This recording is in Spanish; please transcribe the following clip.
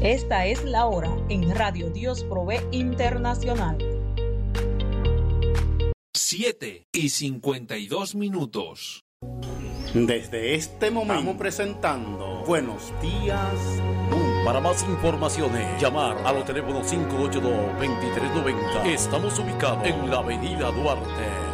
Esta es la hora en Radio Dios Provee Internacional. 7:52. Desde este momento estamos presentando Buenos Días Mundo. Para más informaciones, llamar a los teléfonos 582-2390. Estamos ubicados en la avenida Duarte.